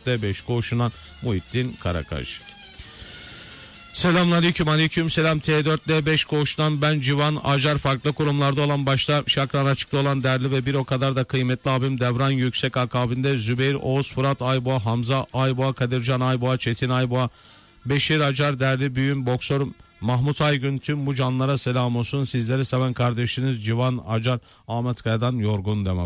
T4D5 koğuşundan Muhittin Karakaş. Selamünaleyküm, aleyküm selam. T4D5 koğuştan ben Civan Acar. Farklı kurumlarda olan, başta Şakran Açık'ta olan değerli ve bir o kadar da kıymetli abim Devran Yüksek, akabinde Zübeyir, Oğuz, Fırat Ayboğa, Hamza Ayboğa, Kadircan Ayboğa, Çetin Ayboğa, Beşir Acar, değerli büyüğüm boksör Mahmut Aygün, tüm bu canlara selam olsun. Sizleri seven kardeşiniz Civan Acar, Ahmet Kaya'dan yorgun demek.